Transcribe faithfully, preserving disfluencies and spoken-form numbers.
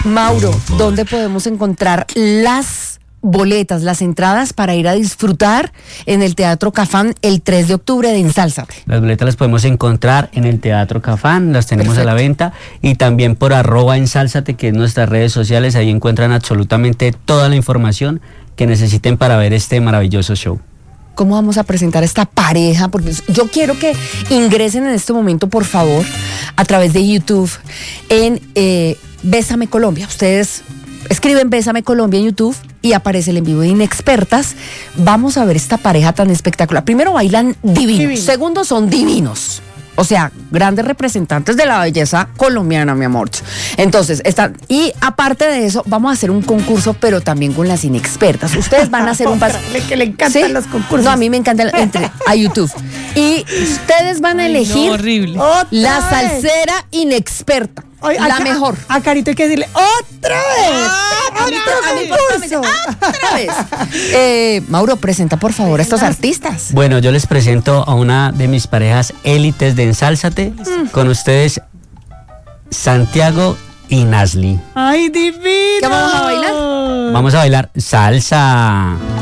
Mauro, ¿dónde podemos encontrar las boletas, las entradas para ir a disfrutar en el Teatro Cafán el tres de octubre de Ensálzate? Las boletas las podemos encontrar en el Teatro Cafán, las tenemos Perfecto. a la venta, y también por arroba Ensálzate, que es nuestras redes sociales. Ahí encuentran absolutamente toda la información que necesiten para ver este maravilloso show. ¿Cómo vamos a presentar a esta pareja? Porque yo quiero que ingresen en este momento, por favor, a través de YouTube en eh, Bésame Colombia. Ustedes escriben Bésame Colombia en YouTube y aparece el en vivo de Inexpertas. Vamos a ver esta pareja tan espectacular. Primero, bailan divinos. Divino. Segundo, son divinos. O sea, grandes representantes de la belleza colombiana, mi amor. Entonces, están, y aparte de eso, vamos a hacer un concurso, pero también con las inexpertas. Ustedes van a hacer un paso. Que le encantan ¿Sí? los concursos. No, a mí me encanta entre a YouTube. Y ustedes van a Ay, elegir no, horrible. la salsera inexperta. Ay, la a, mejor. A, a Carito hay que decirle otra vez. Ah, ¡Otro concurso! ¡Otra vez! Eh, Mauro, presenta por favor a estos artistas. Bueno, yo les presento a una de mis parejas élites de Ensálzate. Mm. Con ustedes, Santiago y Nasli. ¡Ay, divino! ¿Qué vamos a bailar? Vamos a bailar salsa.